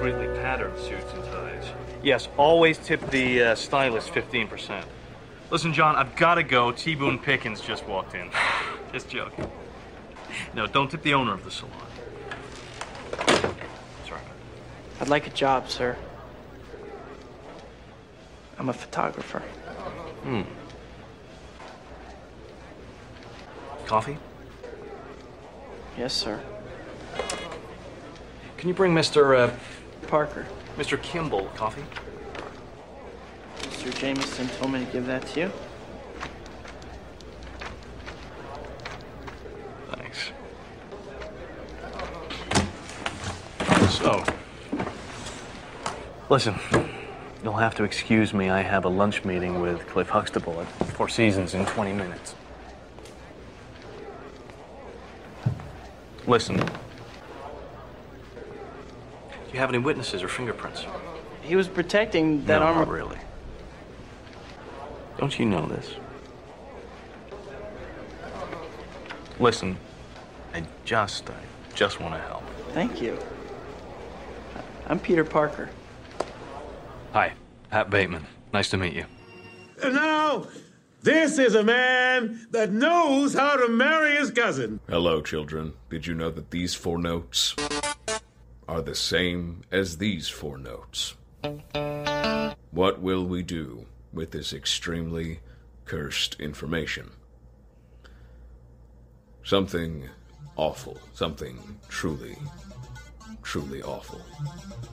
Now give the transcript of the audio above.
discreetly patterned suits and ties. Yes, always tip the stylist 15%. Listen, John, I've got to go. T. Boone Pickens just walked in. Just joking. No, don't tip the owner of the salon. Sorry. I'd like a job, sir. I'm a photographer. Coffee? Yes, sir. Can you bring Mr. Parker. Mr. Kimball coffee? Mr. Jameson told me to give that to you. Thanks. So, listen, you'll have to excuse me. I have a lunch meeting with Cliff Huxtable at Four Seasons in 20 minutes. Listen. Do you have any witnesses or fingerprints? He was protecting that no, armor. Not really. Don't you know this? Listen, I just want to help. Thank you. I'm Peter Parker. Hi, Pat Bateman. Nice to meet you. And now, this is a man that knows how to marry his cousin. Hello, children. Did you know that these 4 notes are the same as these 4 notes? What will we do with this extremely cursed information? Something awful. Something truly, truly awful.